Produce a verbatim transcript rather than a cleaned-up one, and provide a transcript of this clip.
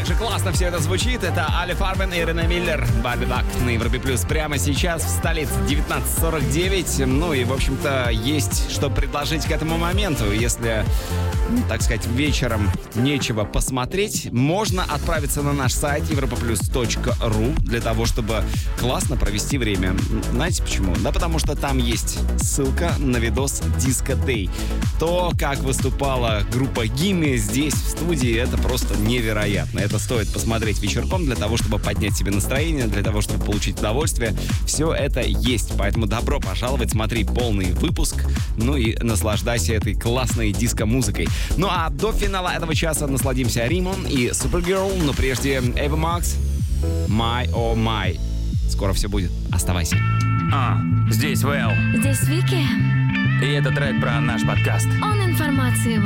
Как же классно все это звучит. Это Али Фармен и Рене Миллер. Барби Бак на Европе Плюс. Прямо сейчас в столице девятнадцать сорок девять. Ну и, в общем-то, есть что предложить к этому моменту. Если, так сказать, вечером нечего посмотреть, можно отправиться на наш сайт европа плюс точка ру для того, чтобы классно провести время. Знаете почему? Да потому что там есть ссылка на видос Disco Day. То, как выступала группа Гимми здесь, в студии, это просто невероятно. Это стоит посмотреть вечерком для того, чтобы поднять себе настроение, для того, чтобы получить удовольствие. Все это есть. Поэтому добро пожаловать, смотри полный выпуск, ну и наслаждайся этой классной диско-музыкой. Ну а до финала этого часа насладимся Римон и Supergirl, но прежде Ava Max, My Oh My. Скоро все будет. Оставайся. А, здесь Вэл. Здесь Вики. И это трек про наш подкаст. Он информацию